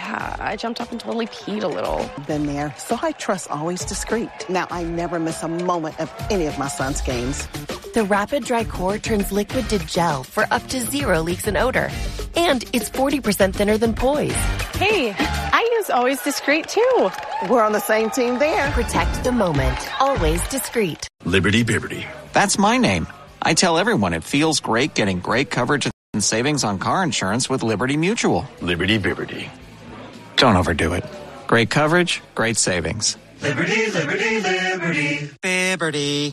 Yeah, I jumped up and totally peed a little. Been there. So I trust Always Discreet. Now I never miss a moment of any of my son's games. The Rapid Dry Core turns liquid to gel for up to 0 leaks and odor. And it's 40% thinner than Poise. Hey, I use Always Discreet too. We're on the same team there. Protect the moment. Always Discreet. Liberty Bibberty. That's my name. I tell everyone it feels great getting great coverage and savings on car insurance with Liberty Mutual. Liberty Bibberty. Don't overdo it. Great coverage, great savings. Liberty, liberty, liberty. Bibberty.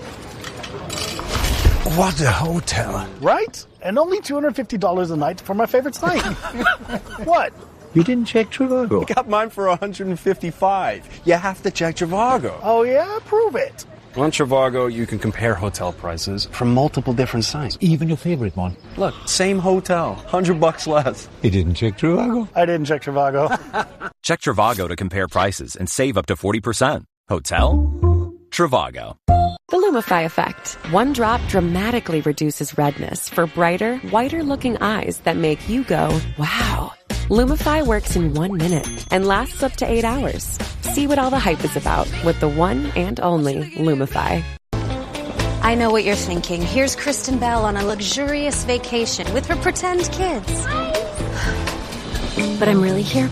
What a hotel. Right? And only $250 a night for my favorite site. What? You didn't check Trivago. I got mine for $155. You have to check Trivago. Oh, yeah? Prove it. On Trivago, you can compare hotel prices from multiple different sites. Even your favorite one. Look, same hotel, $100 less. You didn't check Trivago. I didn't check Trivago. Check Trivago to compare prices and save up to 40%. Hotel? Trivago. The Lumify Effect. One drop dramatically reduces redness for brighter, whiter-looking eyes that make you go, wow. Lumify works in 1 minute and lasts up to 8 hours. See what all the hype is about with the one and only Lumify. I know what you're thinking. Here's Kristen Bell on a luxurious vacation with her pretend kids. But I'm really here